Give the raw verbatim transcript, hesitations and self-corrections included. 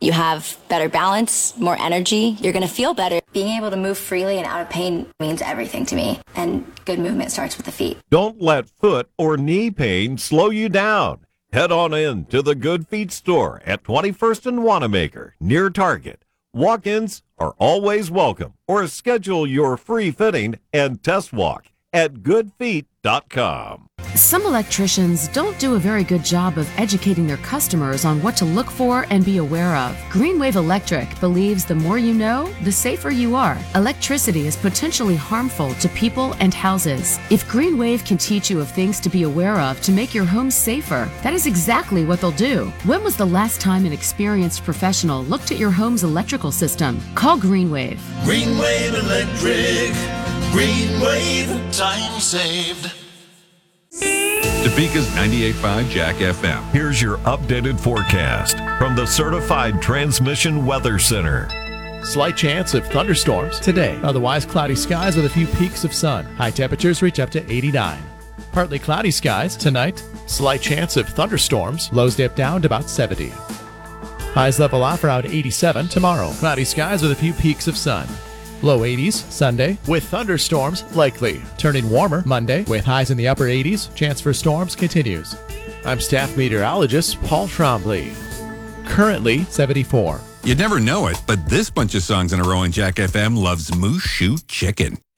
You have better balance, more energy. You're going to feel better. Being able to move freely and out of pain means everything to me. And good movement starts with the feet. Don't let foot or knee pain slow you down. Head on in to the Good Feet store at twenty-first and Wanamaker, near Target. Walk-ins are always welcome, or schedule your free fitting and test walk at good feet dot com. Some electricians don't do a very good job of educating their customers on what to look for and be aware of. Greenwave Electric believes the more you know, the safer you are. Electricity is potentially harmful to people and houses. If Greenwave can teach you of things to be aware of to make your home safer, that is exactly what they'll do. When was the last time an experienced professional looked at your home's electrical system? Call Greenwave. Greenwave Electric. Greenwave. Time saved. Topeka's ninety-eight point five Jack F M. Here's your updated forecast from the Certified Transmission Weather Center. Slight chance of thunderstorms today. Otherwise, cloudy skies with a few peaks of sun. High temperatures reach up to eighty-nine. Partly cloudy skies tonight. Slight chance of thunderstorms. Lows dip down to about seventy. Highs level off around eighty-seven tomorrow. Cloudy skies with a few peaks of sun. Low eighties Sunday with thunderstorms likely. Turning warmer Monday with highs in the upper eighties. Chance for storms continues. I'm staff meteorologist Paul Trombley. Currently seventy-four. You'd never know it, but this bunch of songs in a row in Jack F M loves Moose Shoe Chicken.